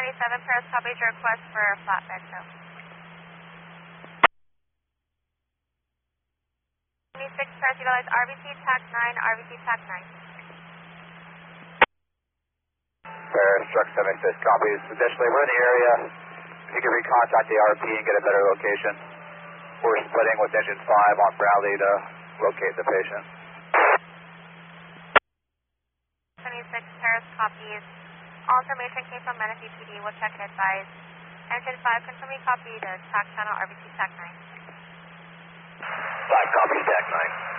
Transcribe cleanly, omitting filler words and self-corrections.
27 Paris copies your request for a flatbed tow. 26 Paris utilize RBC TAC 9, RBC TAC 9. Paris, truck 76 copies. Additionally, we're in the area. If you could recontact the RP and get a better location. We're splitting with engine 5 on Bradley to locate the patient. 26 Paris copies. All information came from Menifee PD. We'll check and advise. Engine 5, confirming copy to TAC channel RBC TAC 9. 5 copies, TAC 9.